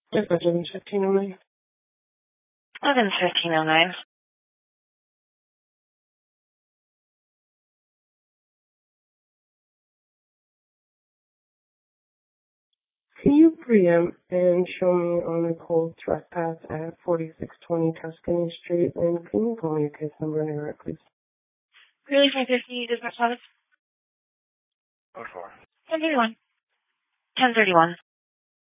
Yes, Evans 1509. Evans 1509. Can you preempt and show me on a cold trespass at 4620 Tuscany Street? And can you call me a case number and error, please? Really 550 dispatch office? What for? 1031. 1031.